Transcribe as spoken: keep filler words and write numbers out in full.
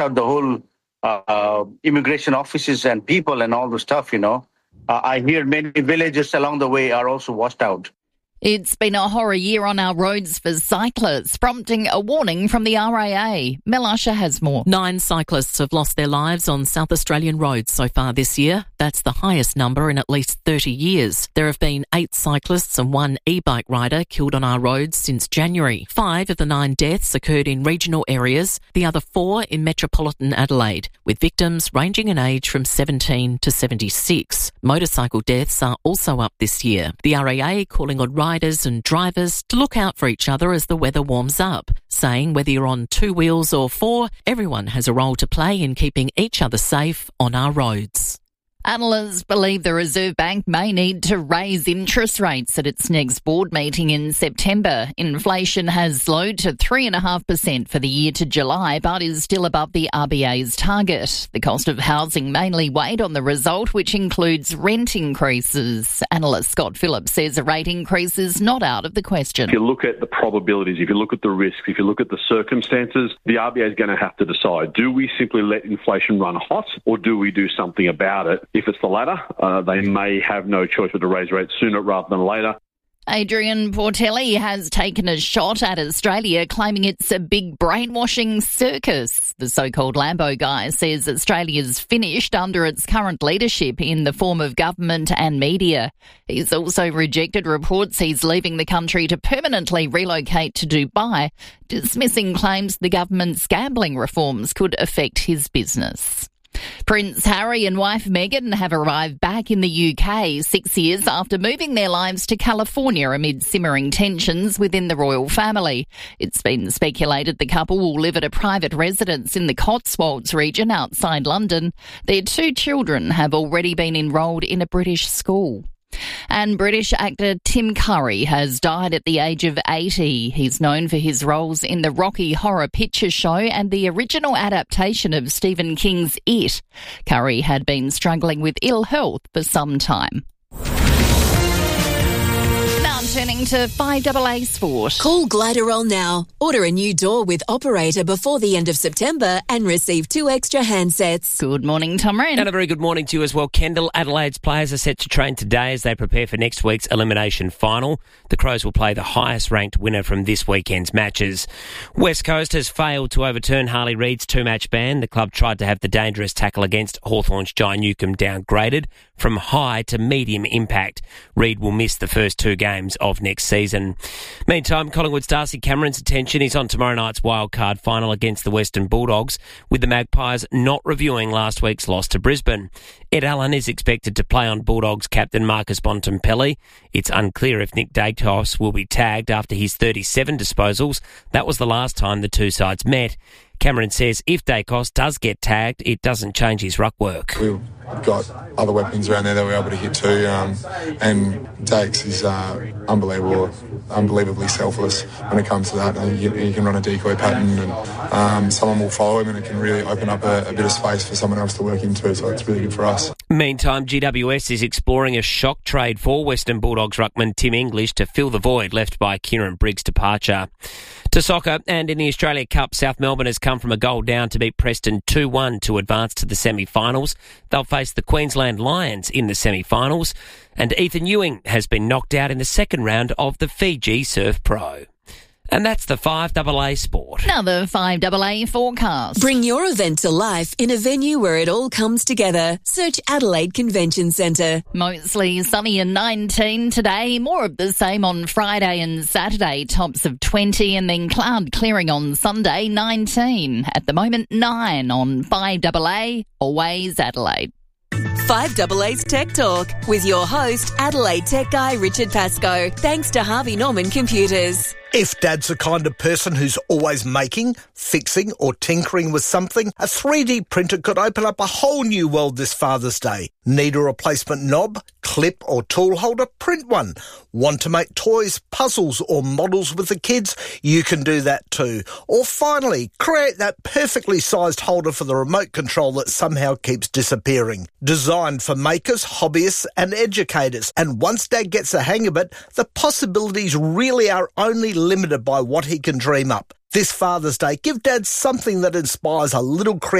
out the whole uh, immigration offices and people and all the stuff, you know. Uh, I hear many villages along the way are also washed out. It's been a horror year on our roads for cyclists, prompting a warning from the R A A. Mel Usher has more. Nine cyclists have lost their lives on South Australian roads so far this year. That's the highest number in at least thirty years. There have been eight cyclists and one e-bike rider killed on our roads since January. Five of the nine deaths occurred in regional areas, the other four in metropolitan Adelaide, with victims ranging in age from seventeen to seventy-six. Motorcycle deaths are also up this year. The R A A calling on riders riders and drivers to look out for each other as the weather warms up, saying whether you're on two wheels or four, everyone has a role to play in keeping each other safe on our roads. Analysts believe the Reserve Bank may need to raise interest rates at its next board meeting in September. Inflation has slowed to three point five percent for the year to July, but is still above the R B A's target. The cost of housing mainly weighed on the result, which includes rent increases. Analyst Scott Phillips says a rate increase is not out of the question. If you look at the probabilities, if you look at the risks, if you look at the circumstances, the R B A is going to have to decide, do we simply let inflation run hot or do we do something about it? If it's the latter, uh, they may have no choice but to raise rates sooner rather than later. Adrian Portelli has taken a shot at Australia, claiming it's a big brainwashing circus. The so-called Lambo guy says Australia's finished under its current leadership in the form of government and media. He's also rejected reports he's leaving the country to permanently relocate to Dubai, dismissing claims the government's gambling reforms could affect his business. Prince Harry and wife Meghan have arrived back in the U K six years after moving their lives to California amid simmering tensions within the royal family. It's been speculated the couple will live at a private residence in the Cotswolds region outside London. Their two children have already been enrolled in a British school. And British actor Tim Curry has died at the age of eighty. He's known for his roles in the Rocky Horror Picture Show and the original adaptation of Stephen King's It. Curry had been struggling with ill health for some time. Turning to five A A Sport. Call Gliderol now. Order a new door with Operator before the end of September and receive two extra handsets. Good morning, Tom Wren. And a very good morning to you as well, Kendall. Adelaide's players are set to train today as they prepare for next week's elimination final. The Crows will play the highest-ranked winner from this weekend's matches. West Coast has failed to overturn Harley Reid's two-match ban. The club tried to have the dangerous tackle against Hawthorn's Jai Newcombe downgraded from high to medium impact. Reid will miss the first two games of next season. Meantime, Collingwood's Darcy Cameron's attention is on tomorrow night's wildcard final against the Western Bulldogs, with the Magpies not reviewing last week's loss to Brisbane. Ed Allen is expected to play on Bulldogs captain Marcus Bontempelli. It's unclear if Nick Daicos will be tagged after his thirty-seven disposals. That was the last time the two sides met. Cameron says if Daicos does get tagged, it doesn't change his ruck work. We've got other weapons around there that we're able to hit too, um, and Dakes is uh, unbelievable, unbelievably selfless when it comes to that. And he, he can run a decoy pattern, and um, someone will follow him, and it can really open up a, a bit of space for someone else to work into. So it's really good for us. Meantime, G W S is exploring a shock trade for Western Bulldogs ruckman Tim English to fill the void left by Kieran Briggs' departure. To soccer, and in the Australia Cup, South Melbourne has come from a goal down to beat Preston two one to advance to the semi-finals. They'll face the Queensland Lions in the semi-finals. And Ethan Ewing has been knocked out in the second round of the Fiji Surf Pro. And that's the five A A Sport. Now the five A A forecast. Bring your event to life in a venue where it all comes together. Search Adelaide Convention Centre. Mostly sunny and nineteen today. More of the same on Friday and Saturday. Tops of twenty, and then cloud clearing on Sunday, nineteen. At the moment, nine on five A A. Always Adelaide. five A A's Tech Talk with your host, Adelaide Tech Guy Richard Pascoe. Thanks to Harvey Norman Computers. If Dad's the kind of person who's always making, fixing or tinkering with something, a three D printer could open up a whole new world this Father's Day. Need a replacement knob, clip or tool holder? Print one. Want to make toys, puzzles or models with the kids? You can do that too. Or finally, create that perfectly sized holder for the remote control that somehow keeps disappearing. Designed for makers, hobbyists and educators. And once Dad gets the hang of it, the possibilities really are only limited by what he can dream up. This Father's Day, give Dad something that inspires a little creativity.